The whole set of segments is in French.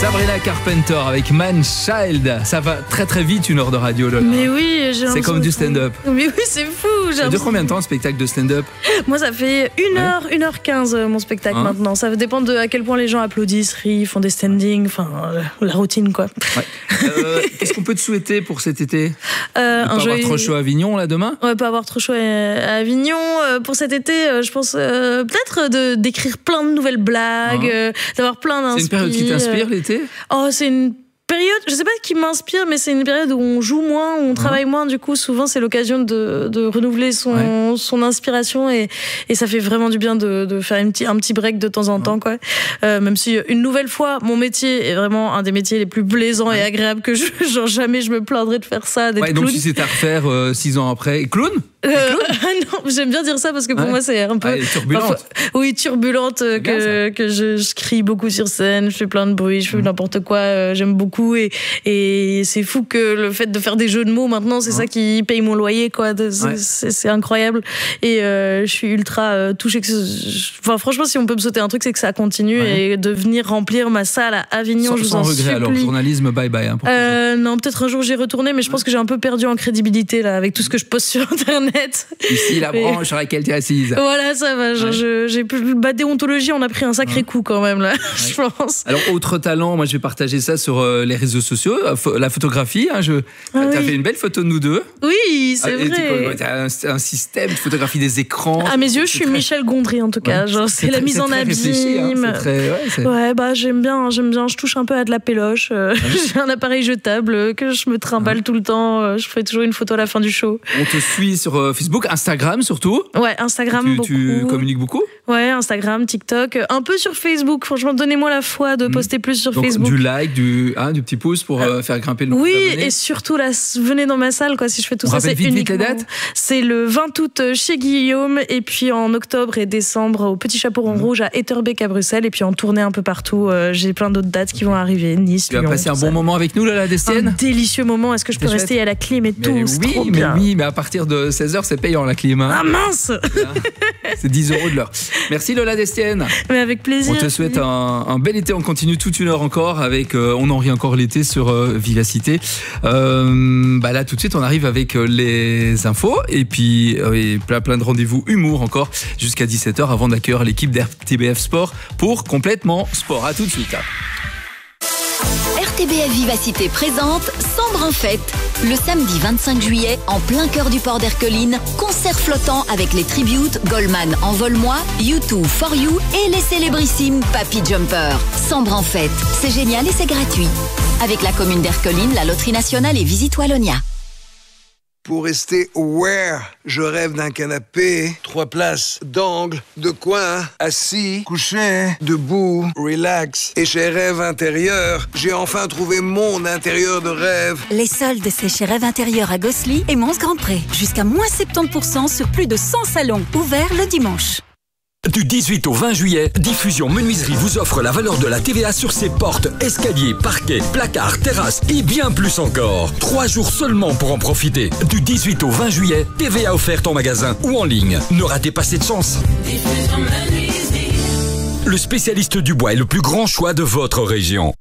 Sabrina Carpenter avec Man Child. Ça va très très vite, une heure de radio, Lola. Mais oui, c'est comme du stand-up. Mais oui, c'est fou. Ça dure combien de temps, un spectacle de stand-up? Moi, ça fait 1h15 mon spectacle maintenant. Ça dépend de à quel point les gens applaudissent, rient, font des standings, enfin la routine quoi. Qu'est-ce qu'on peut te souhaiter pour cet été? Pas avoir trop chaud à Avignon là demain? Ouais, pas avoir trop chaud à Avignon. Pour cet été, je pense peut-être d'écrire plein de nouvelles blagues, d'avoir plein d'inspirations. C'est une période qui t'inspire l'été? Oh, c'est une période, je sais pas qui m'inspire, mais c'est une période où on joue moins, où on travaille moins. Du coup, souvent, c'est l'occasion de renouveler son inspiration et ça fait vraiment du bien de faire un petit break de temps en temps, quoi. Même si, une nouvelle fois, mon métier est vraiment un des métiers les plus plaisants et agréables que genre jamais je me plaindrais de faire ça, d'être clown. Donc si c'est à refaire 6 ans après, clown? Non, j'aime bien dire ça parce que pour moi c'est un peu turbulente. Turbulente, que je crie beaucoup sur scène, je fais plein de bruit, je fais n'importe quoi, j'aime beaucoup et c'est fou que le fait de faire des jeux de mots maintenant c'est ça qui paye mon loyer quoi. C'est incroyable et je suis ultra touchée enfin franchement si on peut me sauter un truc c'est que ça continue et de venir remplir ma salle à Avignon, je vous en supplie. Sans regret alors, journalisme bye bye non, peut-être un jour j'y retournerai mais je pense que j'ai un peu perdu en crédibilité là avec tout ce que je poste sur internet. Ici la branche sur laquelle tu es assise. Voilà, ça va. J'ai ma déontologie, on a pris un sacré coup quand même là, je pense. Alors autre talent, moi je vais partager ça sur les réseaux sociaux, la photographie. T'as fait une belle photo de nous deux. Oui, c'est vrai. T'as un système de photographie des écrans. À mes yeux, je suis Michel Gondry en tout cas. Genre c'est la mise en abîme. J'aime bien. Je touche un peu à de la péloche. J'ai un appareil jetable que je me trimballe tout le temps. Je fais toujours une photo à la fin du show. On te suit sur Facebook, Instagram surtout. Ouais, Instagram beaucoup. Tu communiques beaucoup? Ouais, Instagram, TikTok, un peu sur Facebook. Franchement, donnez-moi la foi de poster plus sur Facebook. Du like, du petit pouce pour faire grimper le nombre d'abonnés. Oui, et surtout là, venez dans ma salle quoi. Si je fais tout ça, c'est vite uniquement. Les dates. C'est le 20 août chez Guillaume et puis en octobre et décembre au Petit Chaperon Rouge à Etterbeek à Bruxelles et puis en tournée un peu partout. J'ai plein d'autres dates qui vont arriver. Nice, Lyon. Tu vas passer un bon moment avec nous là, la Destienne. Un délicieux moment. Est-ce que je peux rester à la clim et tout? Oui, mais à partir de 16h, c'est payant la clim. Ah mince. C'est 10 € de l'heure. Merci Lola Destienne. Mais avec plaisir. On te souhaite un bel été. On continue toute une heure encore avec On en rit encore l'été sur Vivacité. Là tout de suite on arrive avec les infos et puis plein de rendez-vous humour encore jusqu'à 17h avant d'accueillir l'équipe d'RTBF Sport pour Complètement Sport. À tout de suite. RTBF Vivacité présente Sambre en fête. Le samedi 25 juillet, en plein cœur du port d'Erqueline, concert flottant avec les tributes Goldman Envole-moi, U2 For You et les célébrissimes Papy Jumper. Sambre en fête, c'est génial et c'est gratuit. Avec la commune d'Erqueline, la Loterie Nationale et Visite Wallonia. Pour rester aware, je rêve d'un canapé, 3 places, d'angle, de coin, assis, couché, debout, relax. Et chez Rêve Intérieur, j'ai enfin trouvé mon intérieur de rêve. Les soldes, c'est chez Rêve Intérieur à Gosselies et Mons-Grand-Pré. Jusqu'à moins 70% sur plus de 100 salons, ouverts le dimanche. Du 18 au 20 juillet, Diffusion Menuiserie vous offre la valeur de la TVA sur ses portes, escaliers, parquets, placards, terrasses et bien plus encore. 3 jours seulement pour en profiter. Du 18 au 20 juillet, TVA offerte en magasin ou en ligne. Ne ratez pas cette chance. Diffusion Menuiserie. Le spécialiste du bois est le plus grand choix de votre région.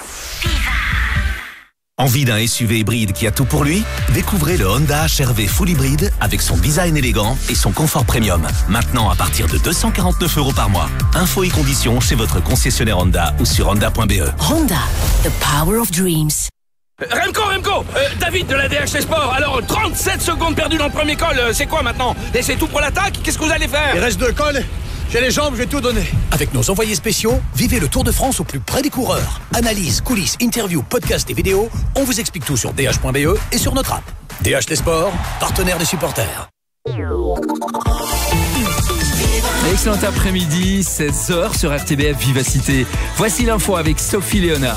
Envie d'un SUV hybride qui a tout pour lui? Découvrez le Honda HR-V Full Hybride avec son design élégant et son confort premium. Maintenant à partir de 249 € par mois. Infos et conditions chez votre concessionnaire Honda ou sur honda.be. Honda, the power of dreams. Remco, David de la DHT Sport. Alors 37 secondes perdues dans le premier col, c'est quoi maintenant? Laissez tout pour l'attaque? Qu'est-ce que vous allez faire? Il reste 2 cols. J'ai les jambes, je vais tout donner. Avec nos envoyés spéciaux, vivez le Tour de France au plus près des coureurs. Analyse, coulisses, interviews, podcasts et vidéos, on vous explique tout sur dh.be et sur notre app. DH Sport, partenaire des supporters. Excellent après-midi, 16h sur RTBF Vivacité. Voici l'info avec Sophie Léonard.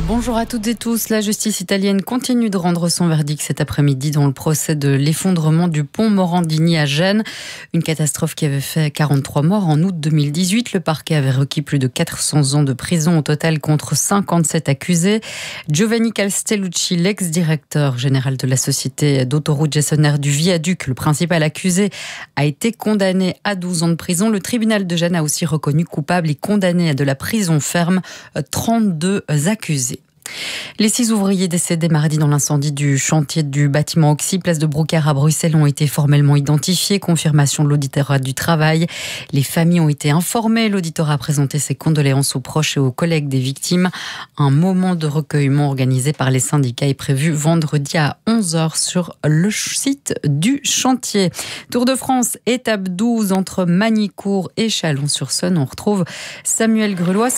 Bonjour à toutes et tous. La justice italienne continue de rendre son verdict cet après-midi dans le procès de l'effondrement du pont Morandini à Gênes. Une catastrophe qui avait fait 43 morts en août 2018. Le parquet avait requis plus de 400 ans de prison au total contre 57 accusés. Giovanni Castellucci, l'ex-directeur général de la société d'autoroute gestionnaire du viaduc, le principal accusé, a été condamné à 12 ans de prison. Le tribunal de Gênes a aussi reconnu coupable et condamné à de la prison ferme 32 accusés. Les 6 ouvriers décédés mardi dans l'incendie du chantier du bâtiment Oxy, place de Brouckère à Bruxelles, ont été formellement identifiés. Confirmation de l'auditorat du travail. Les familles ont été informées. L'auditorat a présenté ses condoléances aux proches et aux collègues des victimes. Un moment de recueillement organisé par les syndicats est prévu vendredi à 11h sur le site du chantier. Tour de France, étape 12 entre Magny-Cours et Chalon-sur-Saône. On retrouve Samuel Grulois.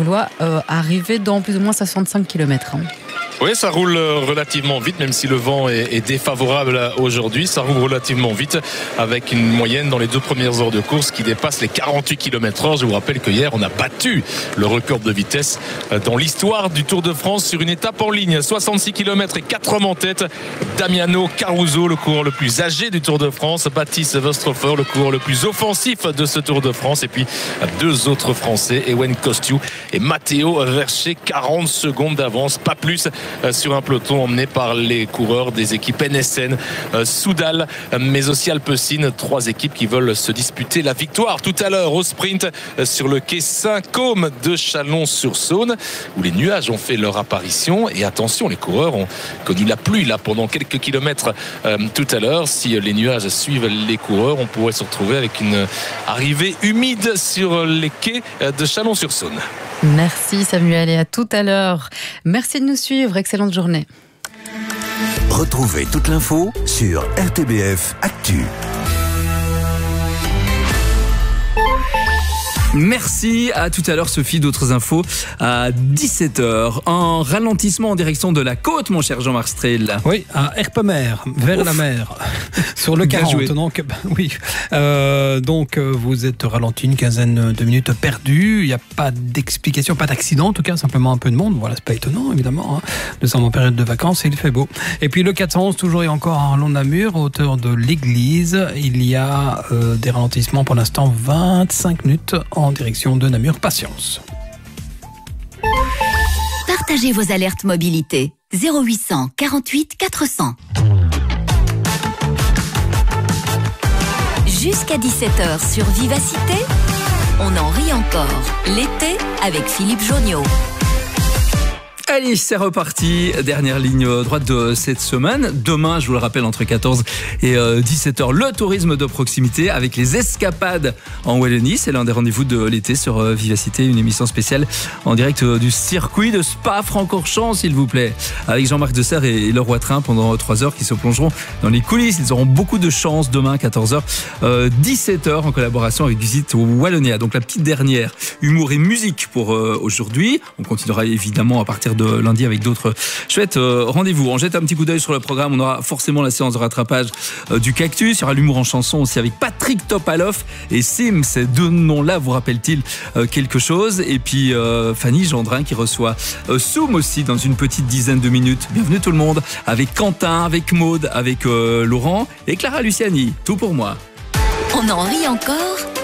Arrivé dans plus ou moins 65 km. Oui, ça roule relativement vite, même si le vent est défavorable aujourd'hui. Ça roule relativement vite avec une moyenne dans les 2 premières heures de course qui dépasse les 48 km/h. Je vous rappelle que hier, on a battu le record de vitesse dans l'histoire du Tour de France sur une étape en ligne. 66 km et 4 hommes en tête. Damiano Caruso, le coureur le plus âgé du Tour de France. Baptiste Westrhofer, le coureur le plus offensif de ce Tour de France. Et puis 2 autres Français, Ewen Kosciu et Matteo Verchet, 40 secondes d'avance, pas plus, sur un peloton emmené par les coureurs des équipes NSN, Soudal, mais aussi Alpecin, 3 équipes qui veulent se disputer la victoire tout à l'heure au sprint sur le quai Saint-Côme de Chalon-sur-Saône, où les nuages ont fait leur apparition. Et attention, les coureurs ont connu la pluie là pendant quelques kilomètres tout à l'heure. Si les nuages suivent les coureurs, on pourrait se retrouver avec une arrivée humide sur les quais de Chalon-sur-Saône. Merci Samuel et à tout à l'heure. Merci de nous suivre, excellente journée. Retrouvez toute l'info sur RTBF Actu. Merci, à tout à l'heure Sophie, d'autres infos à 17h. En ralentissement en direction de la côte, mon cher Jean-Marc Strel. Oui, à Erpemer, vers la mer, sur le 40. Donc, oui. Donc vous êtes ralenti une quinzaine de minutes perdues. Il n'y a pas d'explication, pas d'accident, en tout cas, simplement un peu de monde. Voilà, c'est pas étonnant, évidemment. Hein. Nous sommes en période de vacances et il fait beau. Et puis le 411, toujours et encore en long Namur, à hauteur de l'église. Il y a des ralentissements pour l'instant, 25 minutes en direction de Namur. Patience. Partagez vos alertes mobilité. 0800 48 400. Jusqu'à 17h sur Vivacité, on en rit encore. L'été avec Philippe Jonniot. Allez, c'est reparti. Dernière ligne droite de cette semaine. Demain, je vous le rappelle, entre 14 et 17h, le tourisme de proximité avec les escapades en Wallonie. C'est l'un des rendez-vous de l'été sur Vivacité, une émission spéciale en direct du circuit de Spa-Francorchamps, s'il vous plaît, avec Jean-Marc Desserre et Leroy Train pendant 3 heures qui se plongeront dans les coulisses. Ils auront beaucoup de chance demain, 14h, 17h, en collaboration avec Visite Wallonia. Donc la petite dernière, humour et musique pour aujourd'hui. On continuera évidemment à partir de lundi avec d'autres chouettes rendez-vous. On jette un petit coup d'œil sur le programme. On aura forcément la séance de rattrapage du Cactus. Il y aura l'humour en chanson aussi avec Patrick Topalov et Sim. Ces 2 noms-là vous rappellent-ils quelque chose? Et puis Fanny Gendrin qui reçoit Soum aussi dans une petite dizaine de minutes. Bienvenue tout le monde avec Quentin, avec Maude, avec Laurent et Clara Luciani. Tout pour moi. On en rit encore.